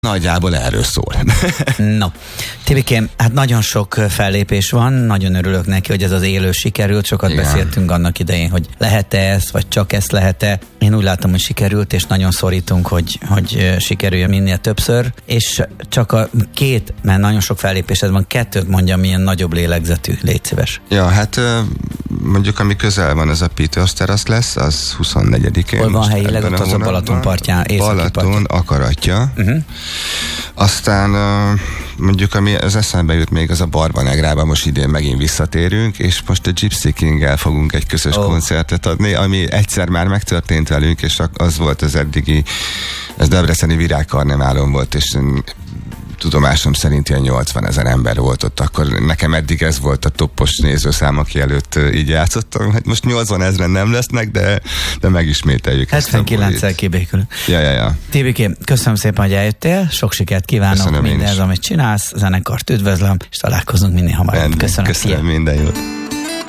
Nagyjából erről szól. No, Tibikém, hát nagyon sok fellépés van, nagyon örülök neki, hogy ez az élő sikerült, sokat beszéltünk annak idején, hogy lehet-e ez, vagy csak ezt lehet-e. Én úgy látom, hogy sikerült, és nagyon szorítunk, hogy sikerüljön minél többször, és csak a két, mert nagyon sok fellépésed van, kettőt mondjam, milyen nagyobb lélegzetű, légy szíves. Ja, hát mondjuk ami közel van, ez a Peters Terrace lesz, az 24-én. Hol van helyileg? Ott az a Balaton partján, Balaton Akaratja. Aztán mondjuk ami az eszembe jut még, az a Barba Negrába, most idén megint visszatérünk, és most a Gypsy King-gel fogunk egy közös koncertet adni, ami egyszer már megtörtént velünk, és az volt az eddigi, ez debreceni Virágkarneválon volt, és tudomásom szerint ilyen 80 000 ember volt ott, akkor nekem eddig ez volt a toppos nézőszám, aki előtt így játszottam. Hát most 80 000 nem lesznek, de megismételjük. 79-szer kibékülünk. Ja. Tibikém, köszönöm szépen, hogy eljöttél, sok sikert kívánok mindenhez, amit csinálsz, zenekart üdvözlöm, és találkozunk minél hamarabb. Köszönöm, minden jót.